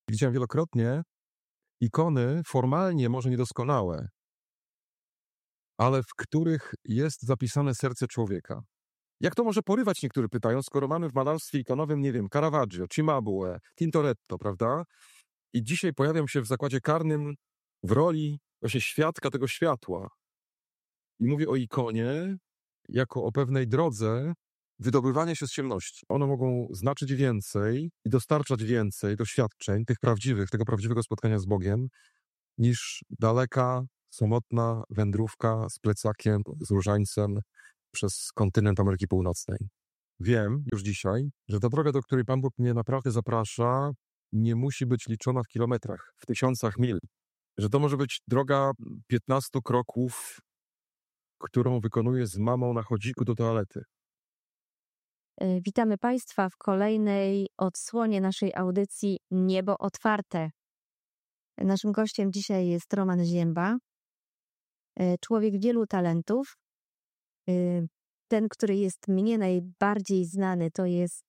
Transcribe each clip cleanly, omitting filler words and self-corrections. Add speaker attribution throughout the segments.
Speaker 1: Widziałem wielokrotnie ikony formalnie może niedoskonałe, ale w których jest zapisane serce człowieka. Jak to może porywać, niektórzy pytają, skoro mamy w malarstwie ikonowym, nie wiem, Caravaggio, Cimabue, Tintoretto, prawda? I dzisiaj pojawiam się w zakładzie karnym w roli właśnie świadka tego światła. I mówię o ikonie jako o pewnej drodze wydobywania się z ciemności. One mogą znaczyć więcej i dostarczać więcej doświadczeń tych prawdziwych, tego prawdziwego spotkania z Bogiem, niż daleka, samotna wędrówka z plecakiem, z różańcem przez kontynent Ameryki Północnej. Wiem już dzisiaj, że ta droga, do której Pan Bóg mnie naprawdę zaprasza, nie musi być liczona w kilometrach, w tysiącach mil. Że to może być droga 15 kroków, którą wykonuję z mamą na chodziku do toalety.
Speaker 2: Witamy Państwa w kolejnej odsłonie naszej audycji Niebo Otwarte. Naszym gościem dzisiaj jest Roman Zięba, człowiek wielu talentów. Ten, który jest mnie najbardziej znany, to jest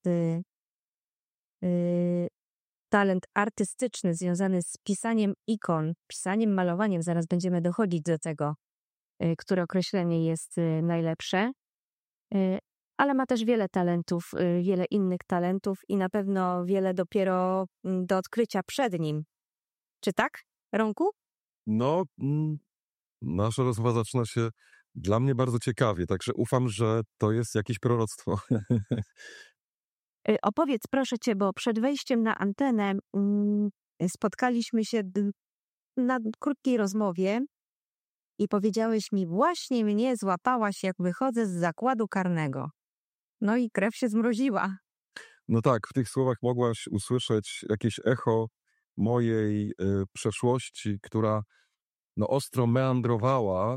Speaker 2: talent artystyczny związany z pisaniem ikon, pisaniem, malowaniem. Zaraz będziemy dochodzić do tego, które określenie jest najlepsze. Ale ma też wiele talentów, wiele innych talentów i na pewno wiele dopiero do odkrycia przed nim. Czy tak, Romku?
Speaker 1: No, nasza rozmowa zaczyna się dla mnie bardzo ciekawie, także ufam, że to jest jakieś proroctwo.
Speaker 2: Opowiedz proszę cię, bo przed wejściem na antenę spotkaliśmy się na krótkiej rozmowie i powiedziałeś mi, właśnie mnie złapałaś, jak wychodzę z zakładu karnego. No i krew się zmroziła.
Speaker 1: No tak, w tych słowach mogłaś usłyszeć jakieś echo mojej przeszłości, która ostro meandrowała,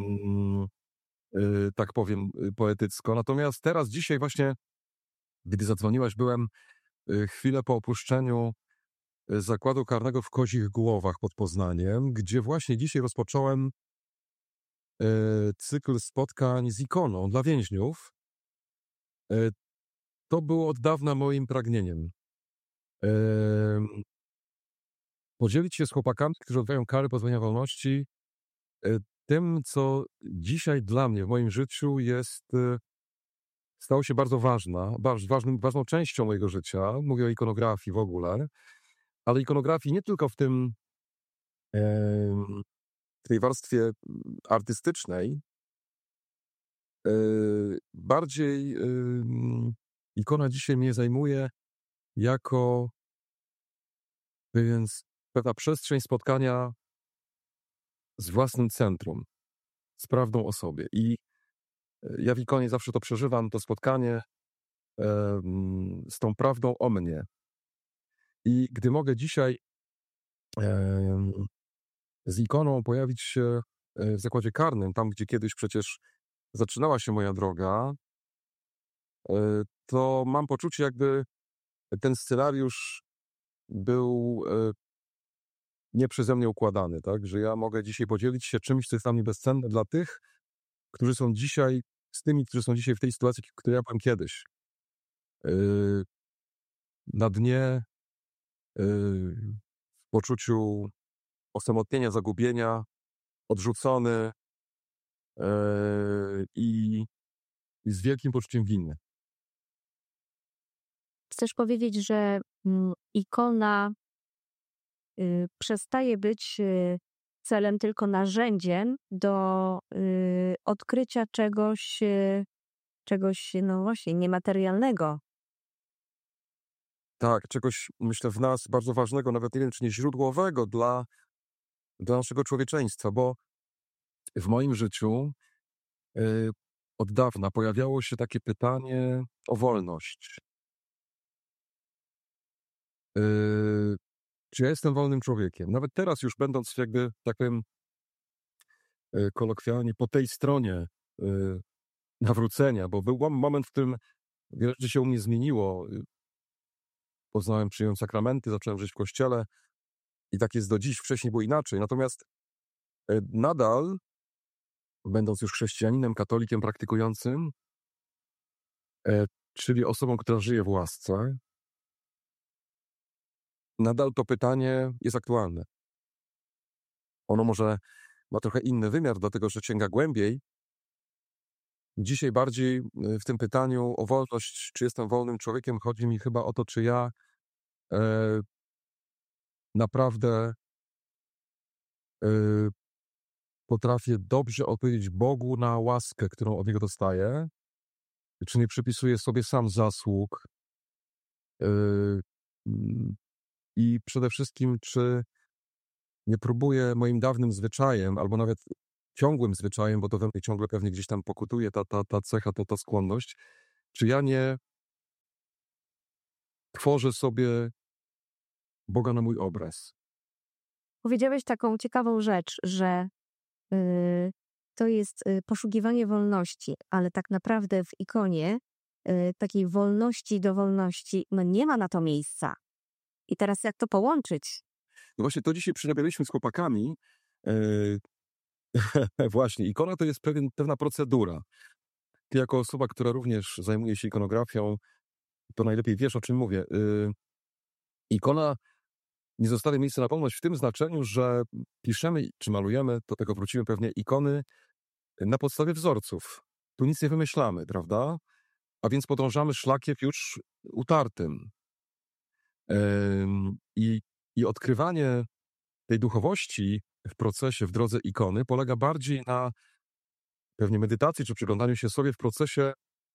Speaker 1: tak powiem poetycko. Natomiast teraz, dzisiaj właśnie, gdy zadzwoniłaś, byłem chwilę po opuszczeniu zakładu karnego w Kozich Głowach pod Poznaniem, gdzie właśnie dzisiaj rozpocząłem cykl spotkań z ikoną dla więźniów. To było od dawna moim pragnieniem. Podzielić się z chłopakami, którzy odbywają kary pozbawienia wolności, tym, co dzisiaj dla mnie w moim życiu stało się bardzo ważną częścią mojego życia. Mówię o ikonografii w ogóle, ale ikonografii nie tylko w tej warstwie artystycznej. Bardziej ikona dzisiaj mnie zajmuje jako pewna przestrzeń spotkania z własnym centrum, z prawdą o sobie. I ja w ikonie zawsze to przeżywam, to spotkanie z tą prawdą o mnie. I gdy mogę dzisiaj z ikoną pojawić się w zakładzie karnym, tam gdzie kiedyś przecież zaczynała się moja droga, to mam poczucie, jakby ten scenariusz był nie przeze mnie układany, tak? Że ja mogę dzisiaj podzielić się czymś, co jest dla mnie bezcenne dla tych, którzy są dzisiaj, z tymi, którzy są dzisiaj w tej sytuacji, w której ja byłem kiedyś. Na dnie, w poczuciu osamotnienia, zagubienia, odrzucony i z wielkim poczuciem winy.
Speaker 2: Chcesz powiedzieć, że ikona przestaje być celem, tylko narzędziem do odkrycia czegoś, no właśnie, niematerialnego.
Speaker 1: Tak, czegoś, myślę, w nas bardzo ważnego, nawet nie wiem, czy nie źródłowego dla naszego człowieczeństwa, bo w moim życiu od dawna pojawiało się takie pytanie o wolność. Czy ja jestem wolnym człowiekiem? Nawet teraz już będąc jakby, tak powiem, kolokwialnie po tej stronie nawrócenia, bo był moment, w którym wiele rzeczy się u mnie zmieniło. Poznałem, przyjąłem sakramenty, zacząłem żyć w kościele i tak jest do dziś. Wcześniej było inaczej. Natomiast nadal, będąc już chrześcijaninem, katolikiem praktykującym, czyli osobą, która żyje w łasce, nadal to pytanie jest aktualne. Ono może ma trochę inny wymiar, dlatego że sięga głębiej. Dzisiaj bardziej w tym pytaniu o wolność, czy jestem wolnym człowiekiem, chodzi mi chyba o to, czy ja naprawdę potrafię dobrze odpowiedzieć Bogu na łaskę, którą od Niego dostaję, czy nie przypisuję sobie sam zasług i przede wszystkim, czy nie próbuję moim dawnym zwyczajem, albo nawet ciągłym zwyczajem, bo to we mnie ciągle pewnie gdzieś tam pokutuje ta cecha, ta skłonność, czy ja nie tworzę sobie Boga na mój obraz.
Speaker 2: Powiedziałeś taką ciekawą rzecz, że to jest poszukiwanie wolności, ale tak naprawdę w ikonie takiej wolności do wolności nie ma na to miejsca. I teraz jak to połączyć?
Speaker 1: No właśnie, to dzisiaj przerabialiśmy z chłopakami. Właśnie, ikona to jest pewna procedura. Ty jako osoba, która również zajmuje się ikonografią, to najlepiej wiesz, o czym mówię. Ikona nie zostawia miejsca na wolność w tym znaczeniu, że piszemy czy malujemy, do tego wrócimy pewnie, ikony na podstawie wzorców. Tu nic nie wymyślamy, prawda? A więc podążamy szlakiem już utartym. I odkrywanie tej duchowości w procesie, w drodze ikony polega bardziej na pewnie medytacji czy przyglądaniu się sobie w procesie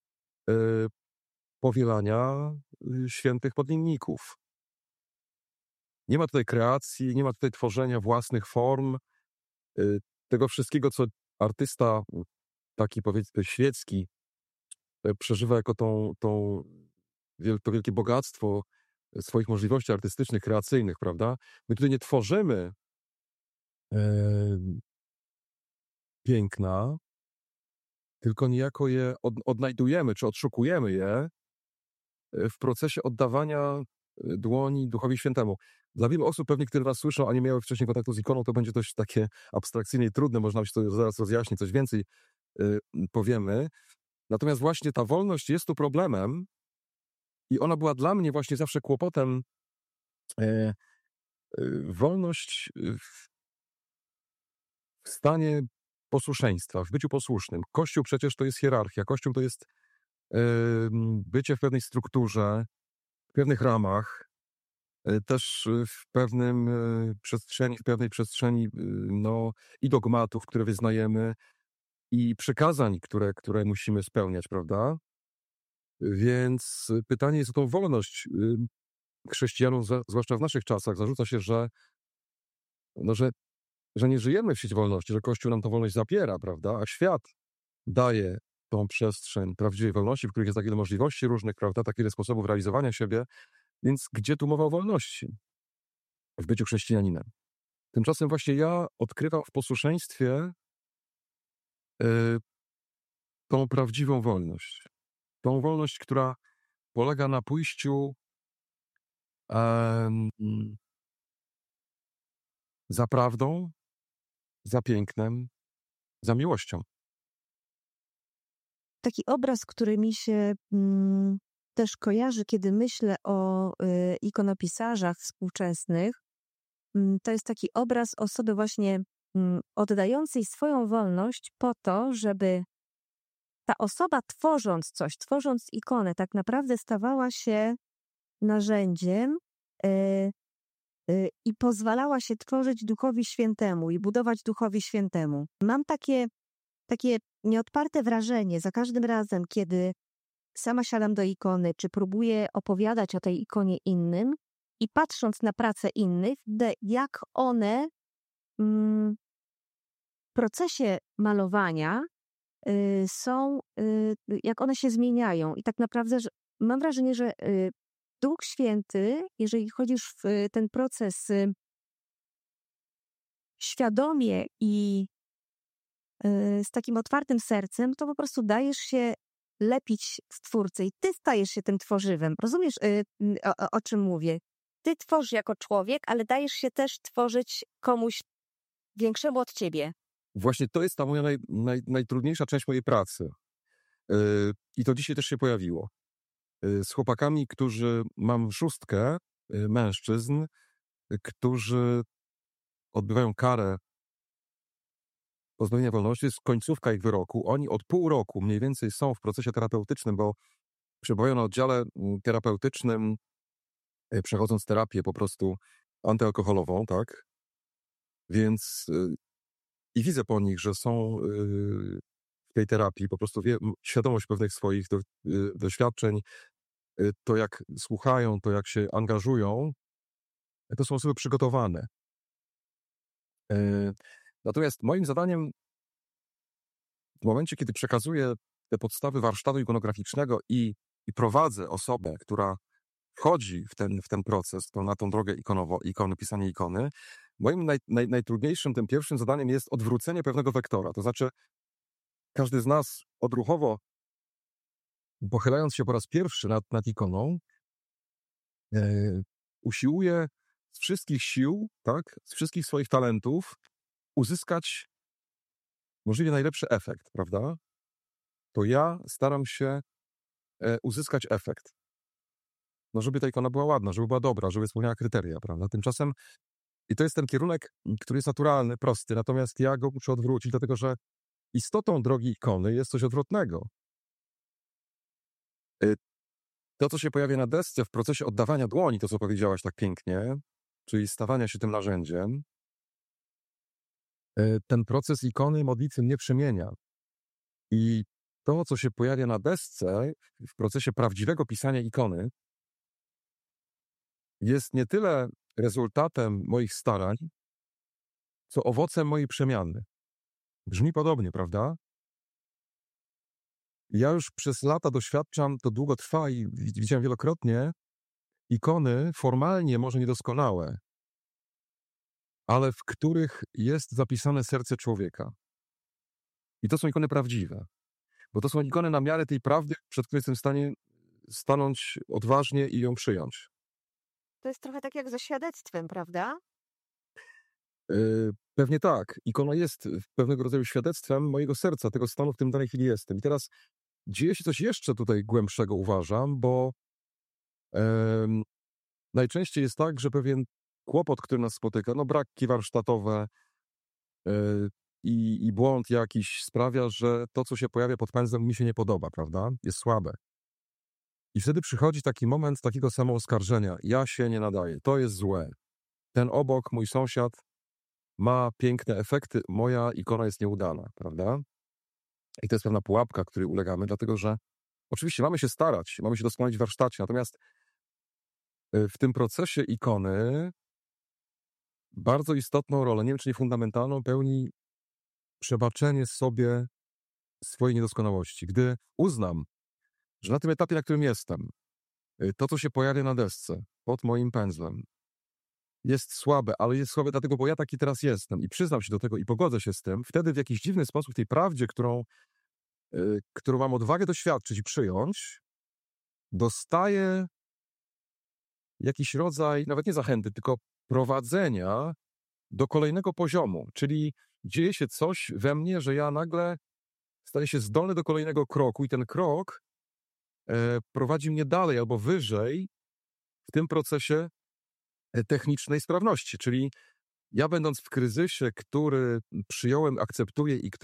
Speaker 1: powielania świętych podlinników. Nie ma tutaj kreacji, nie ma tutaj tworzenia własnych form, tego wszystkiego, co artysta taki powiedzmy świecki przeżywa jako to wielkie bogactwo swoich możliwości artystycznych, kreacyjnych, prawda? My tutaj nie tworzymy piękna, tylko niejako je odnajdujemy, czy odszukujemy je w procesie oddawania dłoni Duchowi Świętemu. Dla wielu osób pewnie, które nas słyszą, a nie miały wcześniej kontaktu z ikoną, to będzie dość takie abstrakcyjnie trudne, można by się to zaraz rozjaśnić, coś więcej powiemy. Natomiast właśnie ta wolność jest tu problemem i ona była dla mnie właśnie zawsze kłopotem. Wolność w stanie posłuszeństwa, w byciu posłusznym. Kościół przecież to jest hierarchia. Kościół to jest bycie w pewnej strukturze, w pewnych ramach, też w pewnej przestrzeni no, i dogmatów, które wyznajemy, i przykazań, które musimy spełniać, prawda? Więc pytanie jest o tą wolność. Chrześcijanom, zwłaszcza w naszych czasach, zarzuca się, że nie żyjemy w świecie wolności, że Kościół nam tę wolność zabiera, prawda? A świat daje tą przestrzeń prawdziwej wolności, w której jest tak wiele możliwości różnych, prawda? Tak wiele sposobów realizowania siebie. Więc gdzie tu mowa o wolności? W byciu chrześcijaninem. Tymczasem właśnie ja odkrywam w posłuszeństwie tą prawdziwą wolność. Tą wolność, która polega na pójściu za prawdą, za pięknem, za miłością.
Speaker 2: Taki obraz, który mi się też kojarzy, kiedy myślę o ikonopisarzach współczesnych, to jest taki obraz osoby właśnie oddającej swoją wolność po to, żeby ta osoba tworząc coś, tworząc ikonę, tak naprawdę stawała się narzędziem i pozwalała się tworzyć Duchowi Świętemu i budować Duchowi Świętemu. Mam takie nieodparte wrażenie za każdym razem, kiedy sama siadam do ikony, czy próbuję opowiadać o tej ikonie innym i patrząc na pracę innych, jak one w procesie malowania są, jak one się zmieniają. I tak naprawdę mam wrażenie, że Duch Święty, jeżeli chodzisz w ten proces świadomie i z takim otwartym sercem, to po prostu dajesz się lepić w Twórcy i ty stajesz się tym tworzywem. Rozumiesz, o czym mówię? Ty tworzysz jako człowiek, ale dajesz się też tworzyć komuś większemu od ciebie.
Speaker 1: Właśnie to jest ta moja najtrudniejsza część mojej pracy. I to dzisiaj też się pojawiło. Z chłopakami, którzy mam 6 mężczyzn, którzy odbywają karę pozbawienia wolności, jest końcówka ich wyroku. Oni od pół roku mniej więcej są w procesie terapeutycznym, bo przebywają na oddziale terapeutycznym, przechodząc terapię po prostu antyalkoholową, tak? Więc i widzę po nich, że są w tej terapii, po prostu świadomość pewnych swoich doświadczeń, to jak słuchają, to jak się angażują, to są osoby przygotowane. Natomiast moim zadaniem w momencie, kiedy przekazuję te podstawy warsztatu ikonograficznego i prowadzę osobę, która wchodzi w ten proces, na tą drogę pisania ikony, moim najtrudniejszym, tym pierwszym zadaniem jest odwrócenie pewnego wektora. To znaczy, każdy z nas odruchowo, pochylając się po raz pierwszy nad ikoną, usiłuje z wszystkich sił, tak, z wszystkich swoich talentów uzyskać możliwie najlepszy efekt, prawda? To ja staram się uzyskać efekt. No, żeby ta ikona była ładna, żeby była dobra, żeby spełniała kryteria, prawda? Tymczasem, i to jest ten kierunek, który jest naturalny, prosty, natomiast ja go muszę odwrócić, dlatego że istotą drogi ikony jest coś odwrotnego. To, co się pojawia na desce w procesie oddawania dłoni, to, co powiedziałaś tak pięknie, czyli stawania się tym narzędziem, ten proces ikony modlitwy mnie przemienia. I to, co się pojawia na desce w procesie prawdziwego pisania ikony, jest nie tyle rezultatem moich starań, co owocem mojej przemiany. Brzmi podobnie, prawda? Ja już przez lata doświadczam, to długo trwa i widziałem wielokrotnie, ikony formalnie może niedoskonałe, ale w których jest zapisane serce człowieka. I to są ikony prawdziwe, bo to są ikony na miarę tej prawdy, przed którą jestem w stanie stanąć odważnie i ją przyjąć.
Speaker 2: To jest trochę tak jak ze świadectwem, prawda?
Speaker 1: Pewnie tak. Ikona jest pewnego rodzaju świadectwem mojego serca, tego stanu, w którym w danej chwili jestem. I teraz dzieje się coś jeszcze tutaj głębszego, uważam, bo najczęściej jest tak, że pewien kłopot, który nas spotyka, no braki warsztatowe i błąd jakiś sprawia, że to, co się pojawia pod pędzlem, mi się nie podoba, prawda? Jest słabe. I wtedy przychodzi taki moment takiego samooskarżenia. Ja się nie nadaję, to jest złe. Ten obok, mój sąsiad, ma piękne efekty, moja ikona jest nieudana, prawda? I to jest pewna pułapka, której ulegamy, dlatego że oczywiście mamy się starać, mamy się doskonalić w warsztacie, natomiast w tym procesie ikony bardzo istotną rolę, nie wiem czy nie fundamentalną, pełni przebaczenie sobie swojej niedoskonałości. Gdy uznam, że na tym etapie, na którym jestem, to, co się pojawia na desce, pod moim pędzlem, jest słabe, ale jest słabe dlatego, bo ja taki teraz jestem i przyznam się do tego i pogodzę się z tym, wtedy w jakiś dziwny sposób tej prawdzie, którą mam odwagę doświadczyć i przyjąć, dostaję jakiś rodzaj, nawet nie zachęty, tylko prowadzenia do kolejnego poziomu, czyli dzieje się coś we mnie, że ja nagle staję się zdolny do kolejnego kroku i ten krok prowadzi mnie dalej albo wyżej w tym procesie technicznej sprawności, czyli ja będąc w kryzysie, który przyjąłem, akceptuję i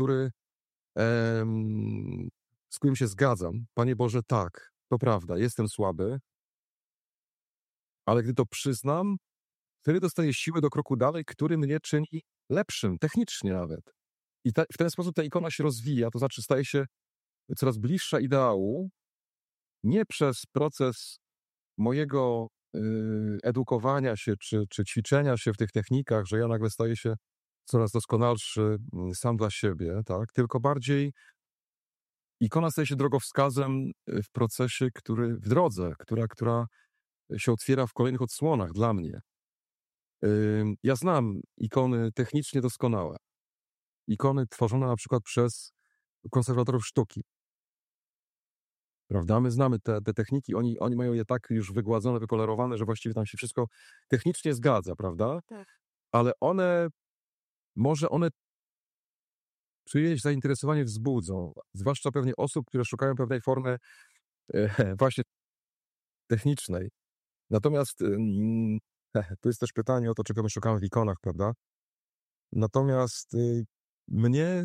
Speaker 1: z którym się zgadzam, Panie Boże, tak, to prawda, jestem słaby, ale gdy to przyznam, wtedy dostaję siłę do kroku dalej, który mnie czyni lepszym, technicznie nawet. I w ten sposób ta ikona się rozwija, to znaczy staje się coraz bliższa ideału, nie przez proces mojego edukowania się czy ćwiczenia się w tych technikach, że ja nagle staję się coraz doskonalszy sam dla siebie, tak? Tylko bardziej ikona staje się drogowskazem w procesie, w drodze, która się otwiera w kolejnych odsłonach dla mnie. Ja znam ikony technicznie doskonałe. Ikony tworzone na przykład przez konserwatorów sztuki. Prawda? My znamy te techniki, oni mają je tak już wygładzone, wypolerowane, że właściwie tam się wszystko technicznie zgadza, prawda?
Speaker 2: Tak.
Speaker 1: Ale może one czyjeś zainteresowanie wzbudzą, zwłaszcza pewnie osób, które szukają pewnej formy właśnie technicznej. Natomiast Tu jest też pytanie o to, czego my szukamy w ikonach, prawda? Natomiast mnie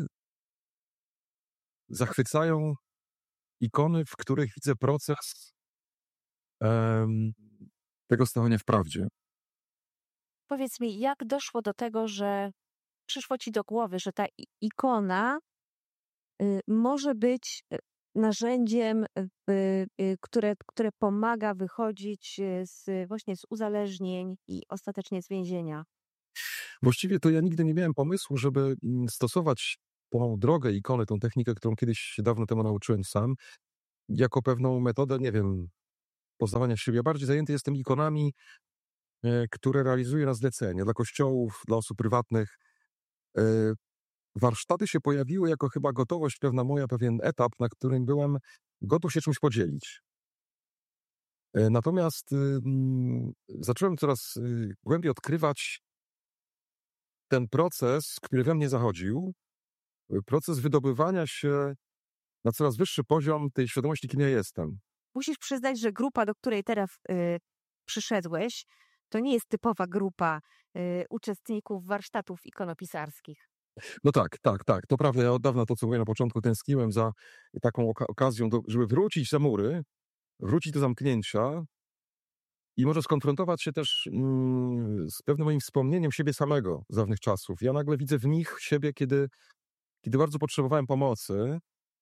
Speaker 1: zachwycają ikony, w których widzę proces em, tego stawania w prawdzie.
Speaker 2: Powiedz mi, jak doszło do tego, że przyszło ci do głowy, że ta ikona może być narzędziem, które pomaga wychodzić właśnie z uzależnień i ostatecznie z więzienia?
Speaker 1: Właściwie to ja nigdy nie miałem pomysłu, żeby stosować tą drogę ikony, tą technikę, którą kiedyś się dawno temu nauczyłem sam, jako pewną metodę, nie wiem, poznawania siebie. Ja bardziej zajęty jestem ikonami, które realizuję na zlecenie dla kościołów, dla osób prywatnych. E, Warsztaty się pojawiły jako chyba gotowość pewna moja, pewien etap, na którym byłem gotów się czymś podzielić. Natomiast zacząłem coraz głębiej odkrywać ten proces, który we mnie zachodził, proces wydobywania się na coraz wyższy poziom tej świadomości, kim ja jestem.
Speaker 2: Musisz przyznać, że grupa, do której teraz przyszedłeś, to nie jest typowa grupa uczestników warsztatów ikonopisarskich.
Speaker 1: No tak, tak, tak. To prawda, ja od dawna to, co mówię na początku, tęskniłem za taką okazją, żeby wrócić za mury, wrócić do zamknięcia i może skonfrontować się też z pewnym moim wspomnieniem siebie samego z dawnych czasów. Ja nagle widzę w nich siebie, kiedy bardzo potrzebowałem pomocy.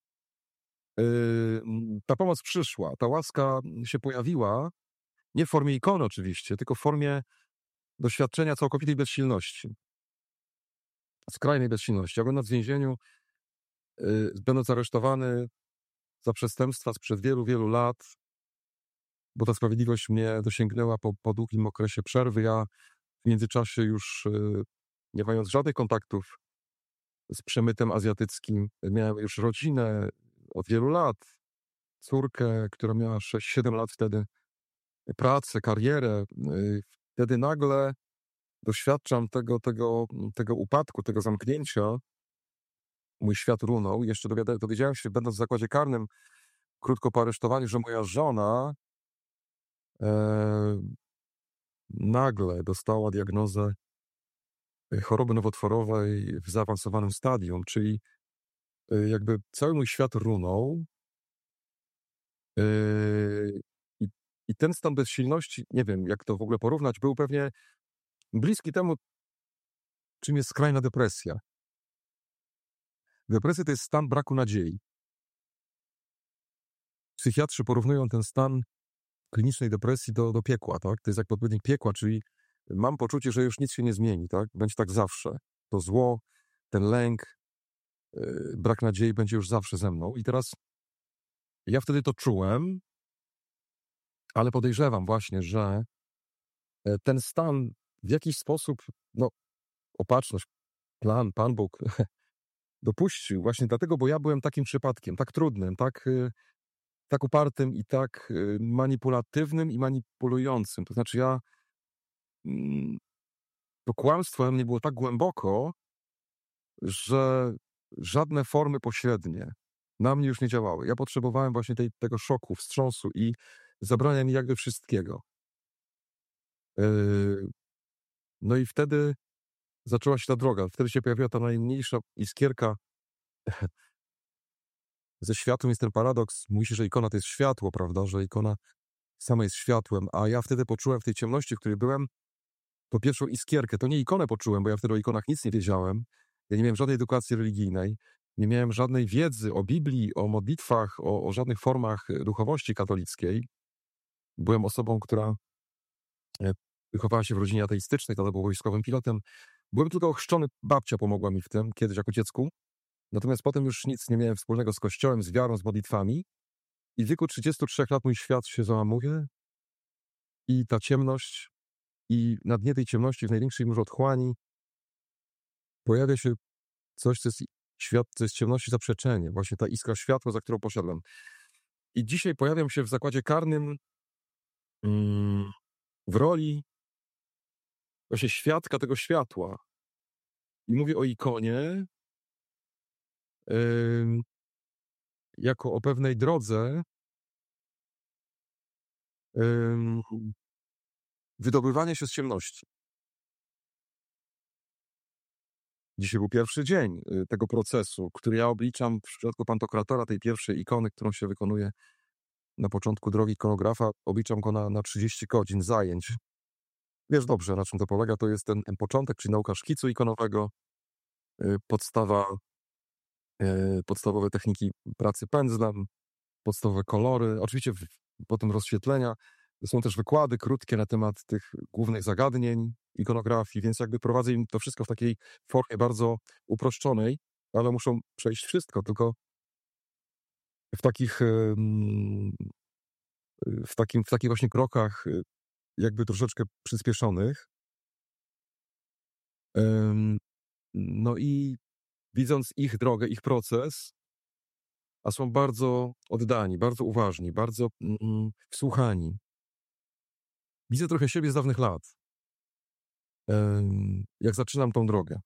Speaker 1: Ta pomoc przyszła, ta łaska się pojawiła, nie w formie ikony oczywiście, tylko w formie doświadczenia całkowitej bezsilności, skrajnej bezsilności. Ja będąc w więzieniu, będąc aresztowany za przestępstwa sprzed wielu, wielu lat, bo ta sprawiedliwość mnie dosięgnęła po długim okresie przerwy. Ja w międzyczasie już, nie mając żadnych kontaktów z przemytem azjatyckim, miałem już rodzinę od wielu lat, córkę, która miała 6-7 lat wtedy, pracę, karierę. Wtedy nagle doświadczam tego upadku, tego zamknięcia. Mój świat runął. Jeszcze dowiedziałem się, będąc w zakładzie karnym, krótko po aresztowaniu, że moja żona e, nagle dostała diagnozę choroby nowotworowej w zaawansowanym stadium, czyli jakby cały mój świat runął. I, I ten stan bezsilności, nie wiem jak to w ogóle porównać, był pewnie bliski temu, czym jest skrajna depresja. Depresja to jest stan braku nadziei. Psychiatrzy porównują ten stan klinicznej depresji do piekła, tak? To jest jak odpowiednik piekła, czyli mam poczucie, że już nic się nie zmieni, tak? Będzie tak zawsze. To zło, ten lęk, brak nadziei będzie już zawsze ze mną. I teraz ja wtedy to czułem, ale podejrzewam właśnie, że ten stan w jakiś sposób, no, opatrzność, plan, Pan Bóg dopuścił właśnie dlatego, bo ja byłem takim przypadkiem, tak trudnym, tak upartym i tak manipulatywnym i manipulującym. To znaczy mm, to kłamstwo we mnie było tak głęboko, że żadne formy pośrednie na mnie już nie działały. Ja potrzebowałem właśnie tego szoku, wstrząsu i zabrania mi jakby wszystkiego. No i wtedy zaczęła się ta droga. Wtedy się pojawiła ta najmniejsza iskierka ze światłem. Jest ten paradoks. Mówi się, że ikona to jest światło, prawda? Że ikona sama jest światłem. A ja wtedy poczułem w tej ciemności, w której byłem, tą pierwszą iskierkę. To nie ikonę poczułem, bo ja wtedy o ikonach nic nie wiedziałem. Ja nie miałem żadnej edukacji religijnej. Nie miałem żadnej wiedzy o Biblii, o modlitwach, o żadnych formach duchowości katolickiej. Byłem osobą, która wychowała się w rodzinie ateistycznej, tata był wojskowym pilotem. Byłem tylko ochrzczony, babcia pomogła mi w tym kiedyś jako dziecku. Natomiast potem już nic nie miałem wspólnego z Kościołem, z wiarą, z modlitwami. I w wieku 33 lat mój świat się załamuje i ta ciemność, i na dnie tej ciemności, w największej murze otchłani, pojawia się coś, co jest świat, co jest ciemności zaprzeczenie. Właśnie ta iskra światła, za którą poszedłem. I dzisiaj pojawiam się w zakładzie karnym w roli właśnie świadka tego światła. I mówię o ikonie jako o pewnej drodze, wydobywanie się z ciemności. Dzisiaj był pierwszy dzień tego procesu, który ja obliczam w przypadku Pantokratora, tej pierwszej ikony, którą się wykonuje na początku drogi ikonografa. Obliczam go na 30 godzin zajęć. Wiesz dobrze, na czym to polega. To jest ten początek, czyli nauka szkicu ikonowego, podstawowe techniki pracy pędzlem, podstawowe kolory, oczywiście potem rozświetlenia. Są też wykłady krótkie na temat tych głównych zagadnień ikonografii, więc jakby prowadzę im to wszystko w takiej formie bardzo uproszczonej, ale muszą przejść wszystko, tylko w takich właśnie krokach jakby troszeczkę przyspieszonych. No i widząc ich drogę, ich proces, a są bardzo oddani, bardzo uważni, bardzo wsłuchani. Widzę trochę siebie z dawnych lat, jak zaczynam tą drogę.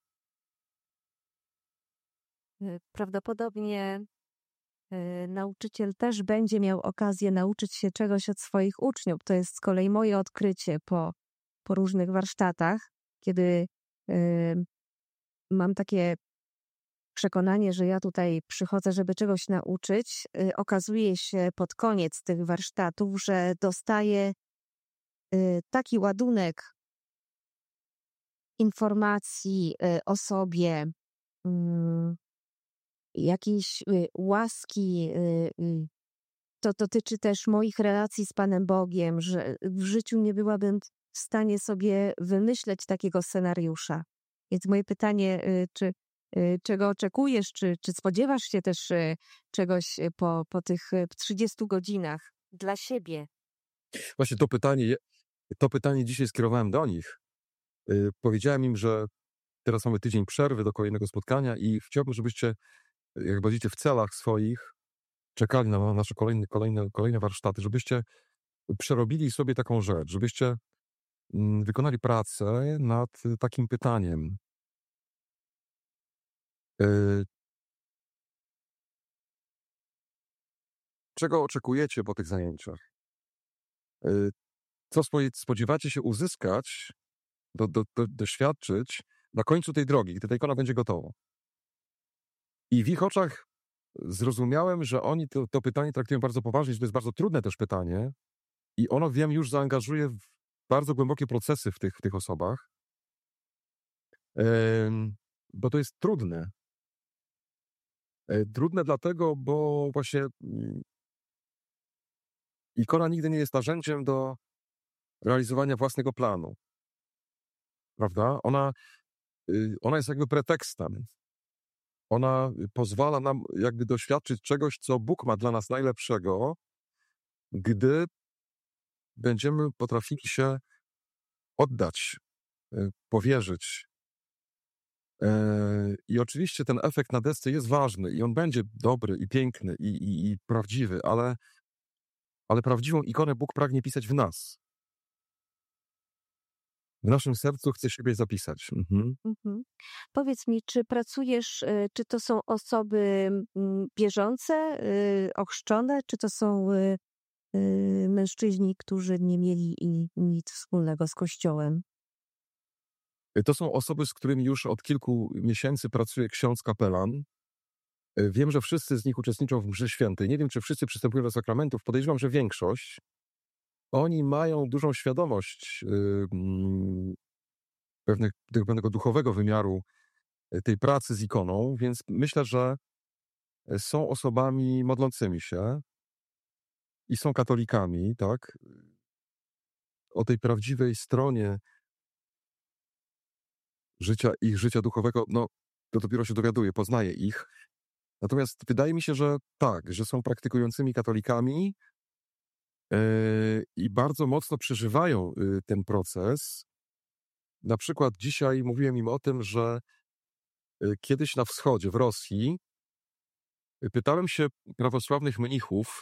Speaker 2: Prawdopodobnie nauczyciel też będzie miał okazję nauczyć się czegoś od swoich uczniów. To jest z kolei moje odkrycie po różnych warsztatach, kiedy mam takie przekonanie, że ja tutaj przychodzę, żeby czegoś nauczyć. Okazuje się pod koniec tych warsztatów, że dostaję taki ładunek informacji o sobie, jakiejś łaski. To dotyczy też moich relacji z Panem Bogiem, że w życiu nie byłabym w stanie sobie wymyśleć takiego scenariusza. Więc moje pytanie, czego oczekujesz, czy spodziewasz się też czegoś po tych 30 godzinach dla siebie?
Speaker 1: Właśnie to pytanie dzisiaj skierowałem do nich. Powiedziałem im, że teraz mamy tydzień przerwy do kolejnego spotkania i chciałbym, żebyście, jak będziecie w celach swoich, czekali na nasze kolejne warsztaty, żebyście przerobili sobie taką rzecz, żebyście wykonali pracę nad takim pytaniem. Czego oczekujecie po tych zajęciach? Co spodziewacie się uzyskać, doświadczyć na końcu tej drogi, gdy ta ikona będzie gotowa? I w ich oczach zrozumiałem, że oni to pytanie traktują bardzo poważnie, że to jest bardzo trudne też pytanie i ono, wiem, już zaangażuje w bardzo głębokie procesy w tych osobach, bo to jest trudne. Trudne dlatego, bo właśnie ikona nigdy nie jest narzędziem do realizowania własnego planu. Prawda? Ona jest jakby pretekstem. Ona pozwala nam jakby doświadczyć czegoś, co Bóg ma dla nas najlepszego, gdy będziemy potrafili się oddać, powierzyć. I oczywiście ten efekt na desce jest ważny i on będzie dobry i piękny i prawdziwy, ale prawdziwą ikonę Bóg pragnie pisać w nas. W naszym sercu chce siebie zapisać.
Speaker 2: Powiedz mi, czy pracujesz, czy to są osoby bieżące, ochrzczone, czy to są mężczyźni, którzy nie mieli nic wspólnego z Kościołem?
Speaker 1: To są osoby, z którymi już od kilku miesięcy pracuje ksiądz kapelan. Wiem, że wszyscy z nich uczestniczą w mszy świętej. Nie wiem, czy wszyscy przystępują do sakramentów. Podejrzewam, że większość. Oni mają dużą świadomość pewnego duchowego wymiaru tej pracy z ikoną, więc myślę, że są osobami modlącymi się i są katolikami, tak? O tej prawdziwej stronie ich życia duchowego, no to dopiero się dowiaduję, poznaję ich. Natomiast wydaje mi się, że tak, że są praktykującymi katolikami i bardzo mocno przeżywają ten proces. Na przykład dzisiaj mówiłem im o tym, że kiedyś na wschodzie, w Rosji, pytałem się prawosławnych mnichów,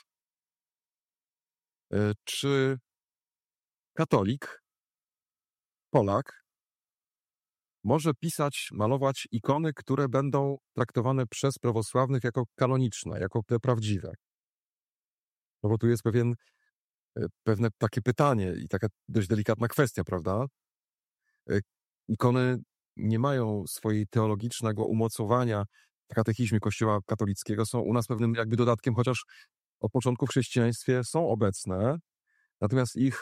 Speaker 1: czy katolik, Polak, może pisać, malować ikony, które będą traktowane przez prawosławnych jako kanoniczne, jako te prawdziwe. No bo tu jest pewien pewne takie pytanie i taka dość delikatna kwestia, prawda? Ikony nie mają swojej teologicznego umocowania w katechizmie Kościoła katolickiego, są u nas pewnym jakby dodatkiem, chociaż od początku w chrześcijaństwie są obecne, natomiast ich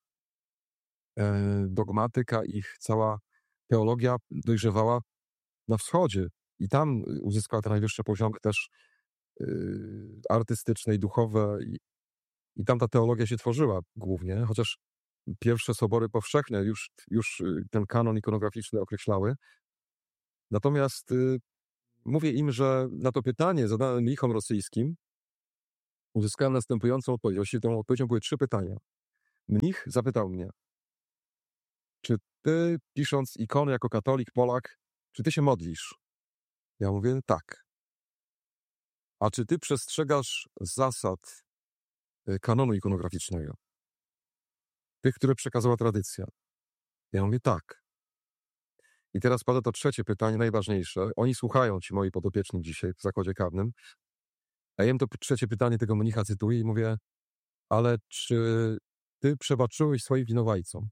Speaker 1: dogmatyka, ich cała teologia dojrzewała na wschodzie i tam uzyskała te najwyższe poziomy też artystyczne i duchowe i tam ta teologia się tworzyła głównie, chociaż pierwsze sobory powszechne już ten kanon ikonograficzny określały. Natomiast mówię im, że na to pytanie zadane mnichom rosyjskim uzyskałem następującą odpowiedź. Właściwie tą odpowiedzią były 3 pytania. Mnich zapytał mnie, czy ty, pisząc ikony jako katolik, Polak, czy ty się modlisz? Ja mówię, tak. A czy ty przestrzegasz zasad kanonu ikonograficznego? Tych, które przekazała tradycja? Ja mówię, tak. I teraz pada to 3 pytanie, najważniejsze. Oni słuchają, ci moi podopieczni dzisiaj w zakładzie karnym. A ja im to 3 pytanie tego mnicha cytuję i mówię, ale czy ty przebaczyłeś swoim winowajcom?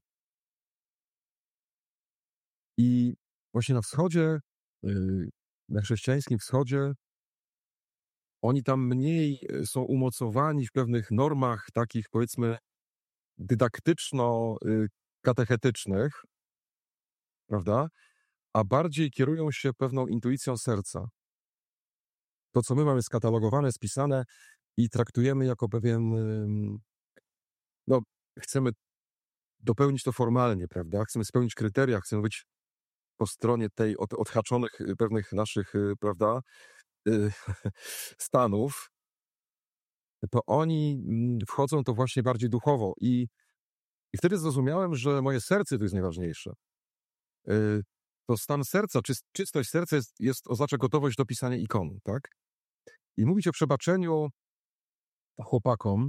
Speaker 1: I właśnie na wschodzie, na chrześcijańskim wschodzie, oni tam mniej są umocowani w pewnych normach takich, powiedzmy, dydaktyczno-katechetycznych, prawda? A bardziej kierują się pewną intuicją serca. To, co my mamy skatalogowane, spisane i traktujemy jako pewien, no, chcemy dopełnić to formalnie, prawda? Chcemy spełnić kryteria, chcemy być po stronie tej odhaczonych pewnych naszych, prawda, stanów, to oni wchodzą to właśnie bardziej duchowo i wtedy zrozumiałem, że moje serce to jest najważniejsze. To stan serca, czystość serca oznacza gotowość do pisania ikonu, tak? I mówić o przebaczeniu chłopakom,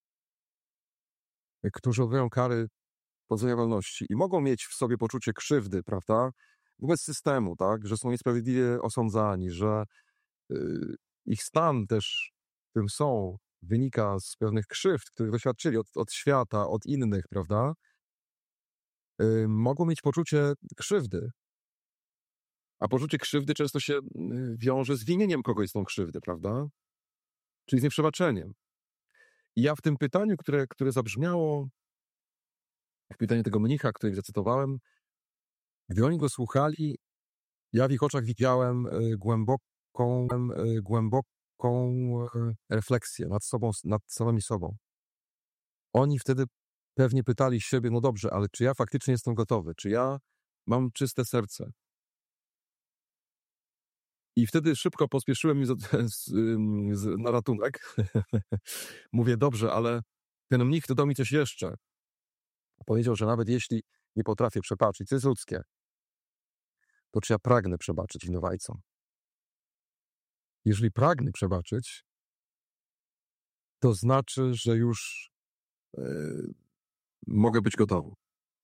Speaker 1: którzy odbywają kary pozbawienia wolności i mogą mieć w sobie poczucie krzywdy, prawda, wobec systemu, tak, że są niesprawiedliwie osądzani, że ich stan też, w którym są, wynika z pewnych krzywd, których doświadczyli od świata, od innych, prawda, mogą mieć poczucie krzywdy. A poczucie krzywdy często się wiąże z winieniem kogoś z tą krzywdy, prawda? Czyli z nieprzebaczeniem. I ja w tym pytaniu, które zabrzmiało, w pytaniu tego mnicha, który zacytowałem, gdy oni go słuchali, ja w ich oczach widziałem głęboką refleksję nad samymi sobą. Oni wtedy pewnie pytali siebie, no dobrze, ale czy ja faktycznie jestem gotowy? Czy ja mam czyste serce? I wtedy szybko pospieszyłem im na ratunek. Mówię, dobrze, ale ten mnich dodał mi coś jeszcze. Powiedział, że nawet jeśli nie potrafię przebaczyć, co jest ludzkie, to czy ja pragnę przebaczyć winowajcom? Jeżeli pragnę przebaczyć, to znaczy, że już mogę być gotowy.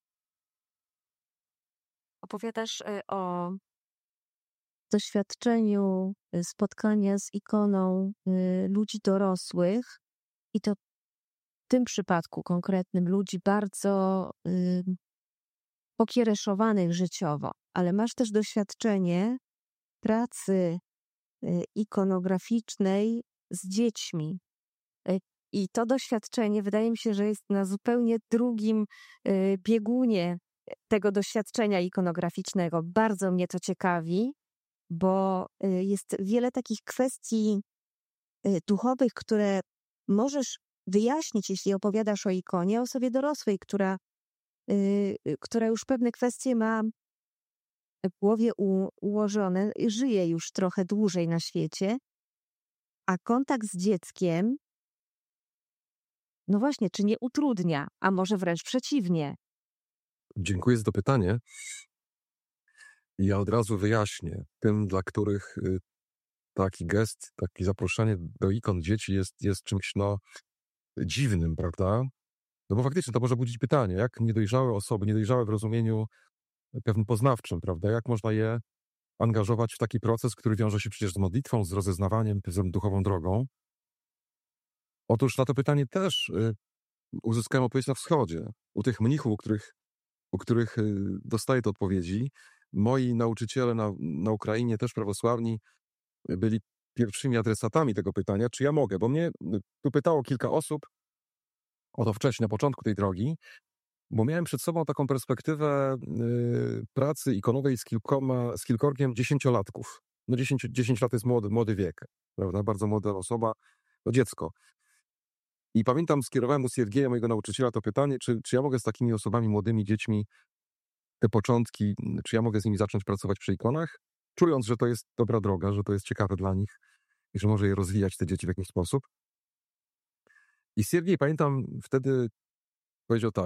Speaker 2: Opowiadasz o doświadczeniu spotkania z ikoną ludzi dorosłych i to w tym przypadku konkretnym ludzi bardzo pokiereszowanych życiowo, ale masz też doświadczenie pracy ikonograficznej z dziećmi. I to doświadczenie wydaje mi się, że jest na zupełnie drugim biegunie tego doświadczenia ikonograficznego. Bardzo mnie to ciekawi, bo jest wiele takich kwestii duchowych, które możesz wyjaśnić, jeśli opowiadasz o ikonie, o osobie dorosłej, która już pewne kwestie ma w głowie ułożone, żyje już trochę dłużej na świecie, a kontakt z dzieckiem, no właśnie, czy nie utrudnia, a może wręcz przeciwnie?
Speaker 1: Dziękuję za to pytanie. Ja od razu wyjaśnię tym, dla których taki gest, takie zaproszenie do ikon dzieci jest czymś dziwnym, prawda? No bo faktycznie to może budzić pytanie, jak niedojrzałe osoby, niedojrzałe w rozumieniu pewnym poznawczym, prawda? Jak można je angażować w taki proces, który wiąże się przecież z modlitwą, z rozeznawaniem, z duchową drogą? Otóż na to pytanie też uzyskałem odpowiedź na wschodzie. U tych mnichów, u których dostaję te odpowiedzi. Moi nauczyciele na Ukrainie, też prawosławni, byli pierwszymi adresatami tego pytania, czy ja mogę, bo mnie tu pytało kilka osób o to wcześniej, na początku tej drogi, bo miałem przed sobą taką perspektywę pracy ikonowej z kilkorgiem 10-latków. No 10 lat jest młody wiek, prawda? Bardzo młoda osoba, to dziecko. I pamiętam, skierowałem do Siergieja, mojego nauczyciela, to pytanie, czy ja mogę z takimi osobami, młodymi dziećmi, te początki, czy ja mogę z nimi zacząć pracować przy ikonach, czując, że to jest dobra droga, że to jest ciekawe dla nich i że może je rozwijać, te dzieci, w jakiś sposób. I Siergiej, pamiętam, wtedy powiedział tak: